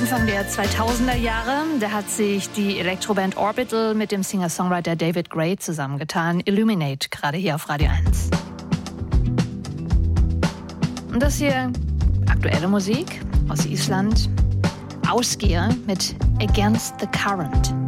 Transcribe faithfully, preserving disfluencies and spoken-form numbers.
Anfang der zweitausender Jahre, da hat sich die Elektroband Orbital mit dem Singer-Songwriter David Gray zusammengetan. Illuminate, gerade hier auf Radio eins. Und das hier, aktuelle Musik aus Island. Ausgehe mit Against the Current.